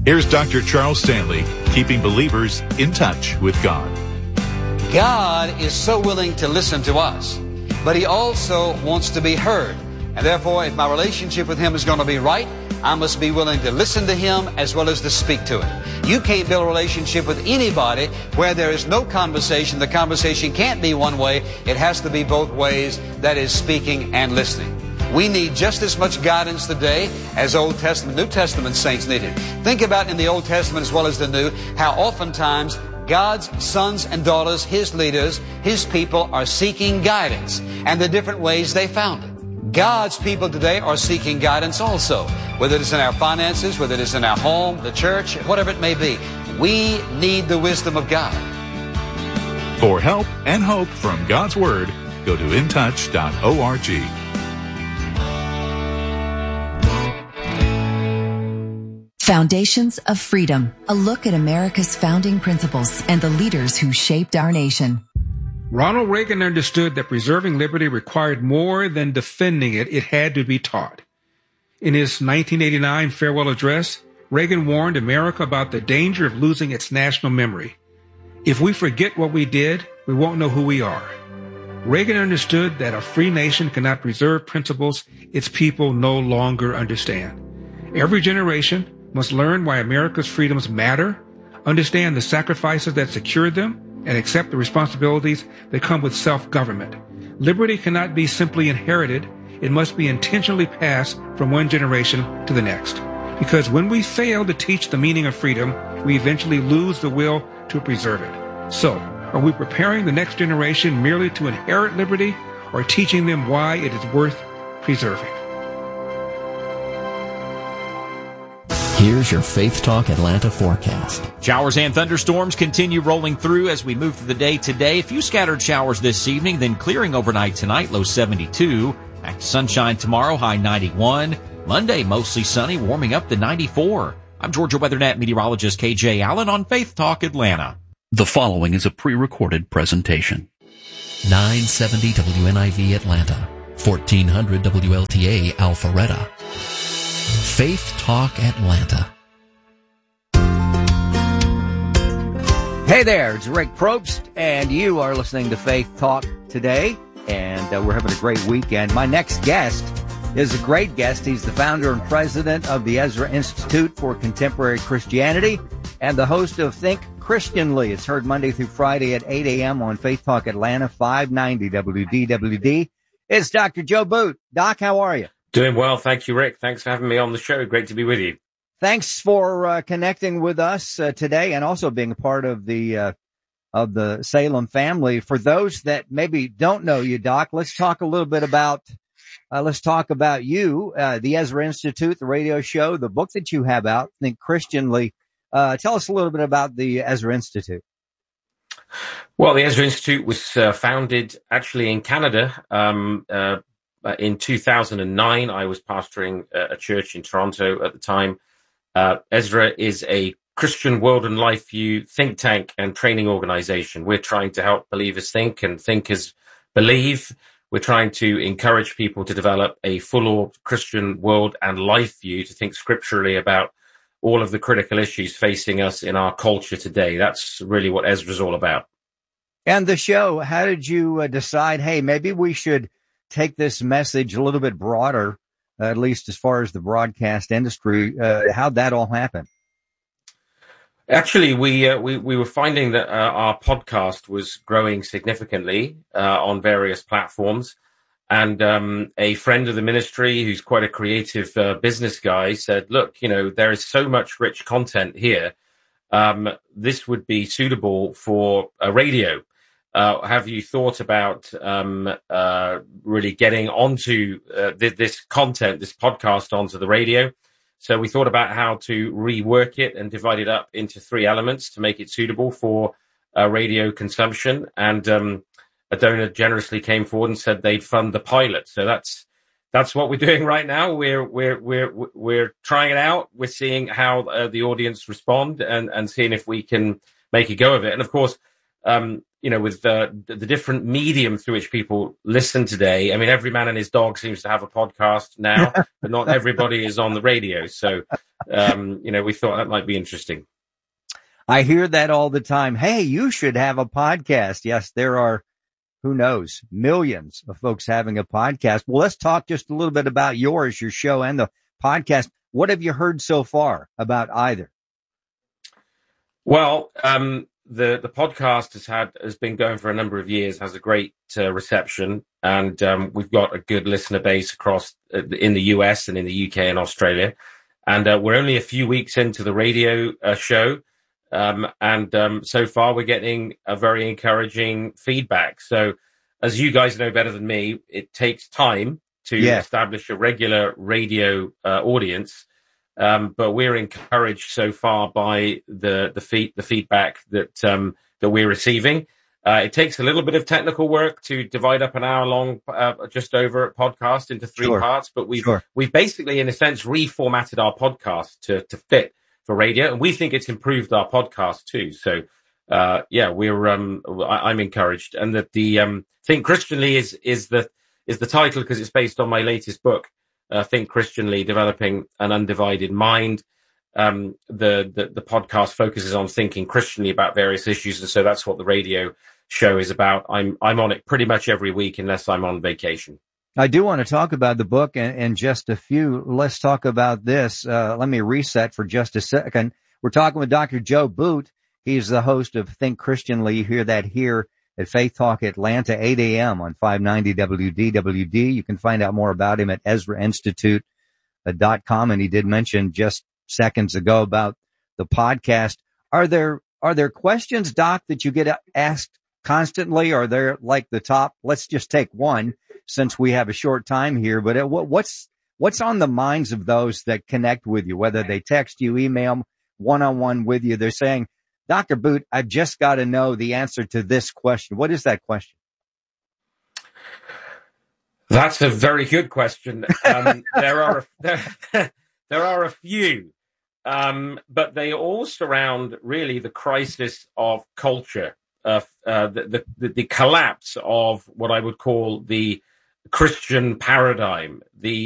Here's Dr. Charles Stanley, keeping believers in touch with God. God is so willing to listen to us, but He also wants to be heard. And therefore, if my relationship with Him is going to be right, I must be willing to listen to Him as well as to speak to Him. You can't build a relationship with anybody where there is no conversation. The conversation can't be one way. It has to be both ways, that is, speaking and listening. We need just as much guidance today as Old Testament, New Testament saints needed. Think about in the Old Testament as well as the New, how oftentimes God's sons and daughters, His leaders, His people are seeking guidance and the different ways they found it. God's people today are seeking guidance also, whether it's in our finances, whether it is in our home, the church, whatever it may be. We need the wisdom of God. For help and hope from God's Word, go to intouch.org. Foundations of Freedom, a look at America's founding principles and the leaders who shaped our nation. Ronald Reagan understood that preserving liberty required more than defending it. It had to be taught. In his 1989 farewell address, Reagan warned America about the danger of losing its national memory. If we forget what we did, we won't know who we are. Reagan understood that a free nation cannot preserve principles its people no longer understand. Every generation must learn why America's freedoms matter, understand the sacrifices that secured them, and accept the responsibilities that come with self-government. Liberty cannot be simply inherited. It must be intentionally passed from one generation to the next. Because when we fail to teach the meaning of freedom, we eventually lose the will to preserve it. So, are we preparing the next generation merely to inherit liberty, or teaching them why it is worth preserving? Here's your Faith Talk Atlanta forecast. Showers and thunderstorms continue rolling through as we move through the day today. A few scattered showers this evening, then clearing overnight tonight, low 72. Back to sunshine tomorrow, high 91. Monday, mostly sunny, warming up to 94. I'm Georgia WeatherNet meteorologist KJ Allen on Faith Talk Atlanta. The following is a pre-recorded presentation. 970 WNIV Atlanta, 1400 WLTA Alpharetta. Faith Talk Atlanta. Hey there, it's Rick Probst, and you are listening to Faith Talk today, and we're having a great weekend. My next guest is a great guest. He's the founder and president of the Ezra Institute for Contemporary Christianity and the host of Think Christianly. It's heard Monday through Friday at 8 a.m. on Faith Talk Atlanta, 590 WDWD. It's Dr. Joe Boot. Doc, how are you? Doing well. Thank you, Rick. Thanks for having me on the show. Great to be with you. Thanks for connecting with us today and also being a part of the Salem family. For those that maybe don't know you, Doc, let's talk a little bit about you, the Ezra Institute, the radio show, the book that you have out, Think Christianly. Tell us a little bit about the Ezra Institute. Well, the Ezra Institute was founded actually in Canada. In 2009, I was pastoring a church in Toronto at the time. Ezra is a Christian world and life view think tank and training organization. We're trying to help believers think and thinkers believe. We're trying to encourage people to develop a full Christian world and life view, to think scripturally about all of the critical issues facing us in our culture today. That's really what Ezra's all about. And the show, how did you decide, hey, maybe we should take this message a little bit broader, at least as far as the broadcast industry? How'd that all happen? Actually, we were finding that our podcast was growing significantly on various platforms. And a friend of the ministry, who's quite a creative business guy, said, look, there is so much rich content here. This would be suitable for a radio. Have you thought about really getting onto this content, this podcast, onto the radio? So we thought about how to rework it and divide it up into 3 elements to make it suitable for radio consumption. And a donor generously came forward and said they'd fund the pilot. So that's what we're doing right now. We're trying it out. We're seeing how the audience respond and seeing if we can make a go of it. And of course, with the different medium through which people listen today. I mean, every man and his dog seems to have a podcast now, but not everybody is on the radio. So, we thought that might be interesting. I hear that all the time. Hey, you should have a podcast. Yes, there are, who knows, millions of folks having a podcast. Well, let's talk just a little bit about your show and the podcast. What have you heard so far about either? Well, the podcast has been going for a number of years, has a great reception, and we've got a good listener base across in the US and in the UK and Australia. And we're only a few weeks into the radio show. So far we're getting a very encouraging feedback. So as you guys know better than me, it takes time to establish a regular radio audience. But we're encouraged so far by the feedback that we're receiving. It takes a little bit of technical work to divide up an hour-long, just over podcast into three parts. But we've basically, in a sense, reformatted our podcast to fit for radio, and we think it's improved our podcast too. So, I'm encouraged, and that the Think Christianly is the title because it's based on my latest book. Think Christianly, Developing an Undivided Mind. The podcast focuses on thinking Christianly about various issues, and so that's what the radio show is about. I'm on it pretty much every week unless I'm on vacation. I do want to talk about the book in just a few. Let's talk about this. Let me reset for just a second. We're talking with Dr. Joe Boot. He's the host of Think Christianly. You hear that here at Faith Talk Atlanta, 8 a.m. on 590 WDWD. You can find out more about him at EzraInstitute.com. And he did mention just seconds ago about the podcast. Are there questions, Doc, that you get asked constantly? Are there like the top? Let's just take one since we have a short time here. But what's on the minds of those that connect with you, whether they text you, email, one-on-one with you? They're saying, Dr. Boot, I've just got to know the answer to this question. What is that question? That's a very good question. There are a few, but they all surround really the crisis of culture, the collapse of what I would call the Christian paradigm, the